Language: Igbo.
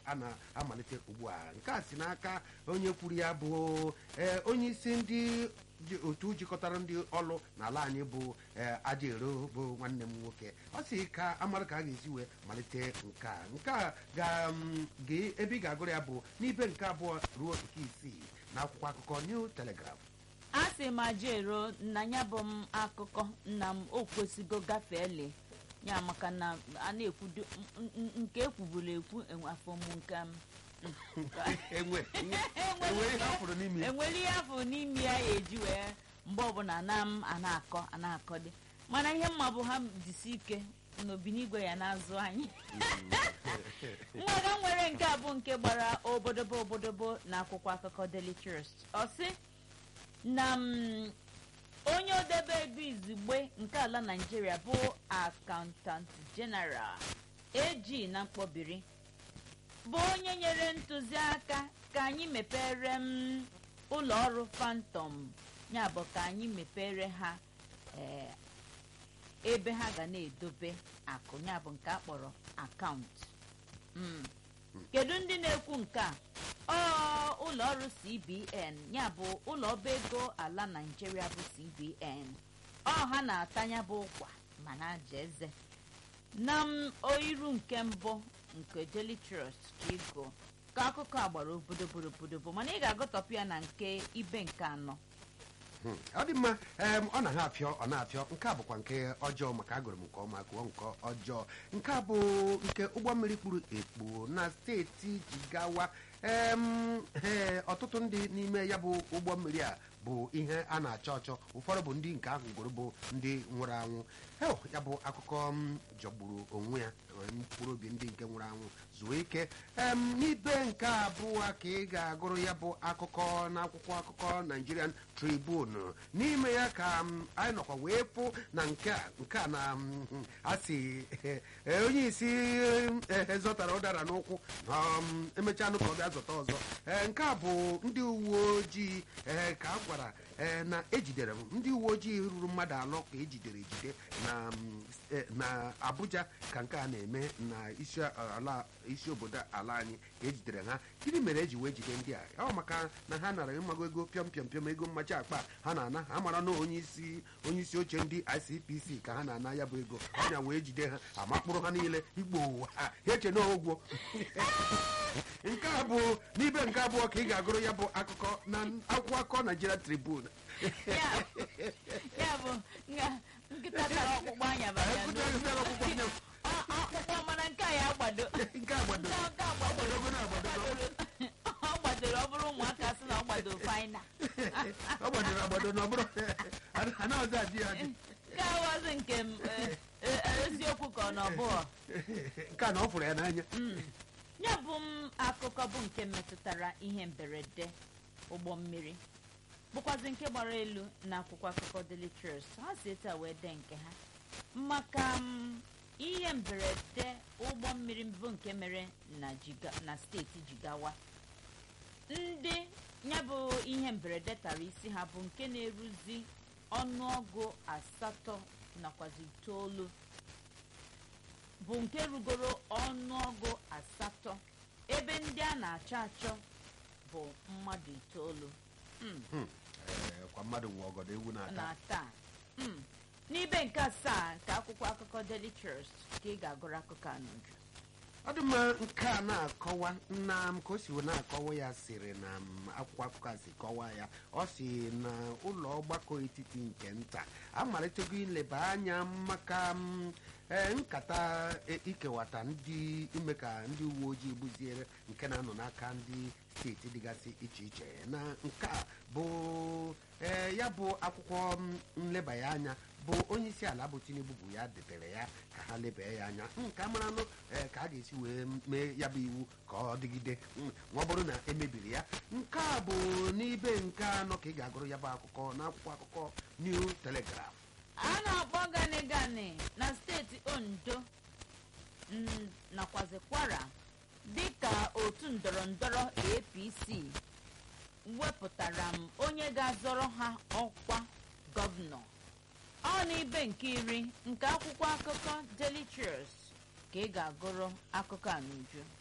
a na-amalite ugbu a. Nke a si n'aka onye kwuru ya bụ onye isi ndị otu jikọtara ndị ọlụ n'ala anyị bụ Ajaero bụ nwanne m nwoke. Ọ sị ka amara ka a ga-esi wee malite nke a ebe ị ga-agụrụ ya bụ n'ibe nke abụọ ruo nke isii na akwụkwọ akụkọ New Telegraph. A sị m Ajaero na ya bụ m akụkọ nna m o kwesịgo gafeele ya maka na a na-ekwudo nke ekwuburu ekwu afọ m nke m enwere ihe afọ n'ime ya eji wee mgbe ọbụla a na-akọ dị mana ihe mma bụ ha jisi ike n'obinigwe ya n'azụ anyị mmaga nwere nke a bụ nke gbara obodobo na akwụkwọ akụkọ Daily Trust. Ọ sị na onye odebe ego izugbe nke ala Nigeria bụ Accountant General AG na mkpọbiri bụ onye nyere ntụziaka ka anyị mepere ụlọ ọrụ Phantom, ya bụ ka anyị mepere ha ebe ha ga na-edobe akụ, ya bụ nke a kpọrọ akaụntụ. Kedu ndị na-ekwu nke a? Ụlọ ọrụ CBN, ya bụ ụlọ ọba ego ala Nigeria bụ CBN. Ha na-atanya bụ ụkwa mana aja eze na oyiru nke mbụ nke Daily Trust ka ịgụ ka akụkọ a gbara obodobo mana ị ga-agụtọpụ ya na nke ibe nke anọ. Ọ dị mma, ọ na ha afịọ ọ na-afịọ. Nke a bụkwa nke ọjọọ maka agụrụ m nke ọma gụọ nke ọjọọ. Nke a bụ nke ụgbọ mmiri kpuru ekpu na steeti Jigawa. Ọtụtụ ndị n'ime ya bụ ụgbọ mmiri a bụ ihe a na-achọ ọchọ. Ụfọdụ bụ ndị nke ahụ gworo bụ ndị nwụrụ anwụ. Ya bụ akụkọ jọgburu onwe ya, mkpụrụ obi ndị nke nwụrụ anwụ zuo ike. N'ibe nke abụọ ka ị ga-agụrụ ya bụ akụkọ n'akwụkwọ akụkọ Nigerian Tribune. N'ime ya ka anyị nọkwa wee fụ na nke a na asị onye isi zọtara ụdara n'ụkwụ na emechaa ka ọ bịa zọta ọzọ. Nke a bụ ndị uwe ojii ka a gwara na ejidere ndị uwe ojii ruru mmadụ anọ ka ejidere na Abuja ka nke a na-eme na isi obodo ala anyị ka ejidere ha. Gịnị mere eji wee jide ndị a? Ọ maka na ha nara ịmago ego pịọm ego mmachi akpa ha na-ana. Ha mara na onye isi oche ndị ICPC ka ha na-ana ya bụ ego. Ọnya wee jide ha amakpụrụ ha niile igbo ụwa ha eche na ogwo. Nke a bụ n'ibe nke abụọ ka ị ga-agụrụ ya bụ akụkọ na akwụkwọ akụkọ Nigeria Tribune. Ya bụ nkịta tara ọkpụkpụ anya ọkpụkpụ mana nke a ya agbado ọ gbadoro. Ọ bụrụ ụmụaka sị na ọ gbado faina ọ gbadoro agbado na ọ bụrụ anaghịzi adị ya dị. Nke a wazi nke eziokwu ka ọ na ọbụọ nke a na ọ fụrụ ya n'anya. Ya bụ akụkọ bụ nke metụtara ihe mberede ụgbọ mmiri bụkwazi nke gbara elu na akwụkwọ akụkọ Daily Trust. Ha si etu a wee dee nke ha maka ihe mberede ụgbọ mmiri mbụ nke mere na steeti Jigawa. Ndị ya bụ ihe mberede tara isi ha bụ nke na-eruzi ọnụọgụ 8 nakwazi 9 bụ nke rugoro ọnụọgụ 8 ebe ndị a na-achọ bụ mmadụ 9. Kwa mmadụ nwe ọgọdọ ewu na-ata. N'ibe nke 7 ka akwụkwọ akụkọ Daily Trust ka ị ga-agụrụ akụkọ a n'uju. Ọ dị mma, nke a na-akọwa nna m ka o si na-akọwa ya sịrị na akwụkwọ akụkọ a si kọwa ya. Ọ si na ụlọ ọgbakọ etiti nke nta amalitego ileba anya maka nkata ikewata ime ka ndị uwe ojii gbuziere nke na-anọ n'aka ndị steeti dịgasị iche iche. Na nke a bụ ya bụ akwụkwọ nlebanye anya bụ onye isi ala bụ Tinubu bụ ya debere ya ka ha lebee ya anya nke amaranụ ka a ga-esi wee mee ya bụ iwu ka ọ dịgide ma ọ bụrụ na emebiri ya. Nke a bụ n'ibe nke anọ ka ị ga-agụrụ ya bụ akụkọ n'akwụkwọ akụkọ New Telegraph. A na-akpọ Gani na steeti Ondo nakwazi Kwara dịka otu ndọrọndọrọ APC wepụtara onye ga-azọrọ ha ọkwa gọvanọ. Ọ n'ibe nke 10 nke akwụkwọ akụkọ Daily Trust ka ị ga-agụrụ akụkọ a n'uju.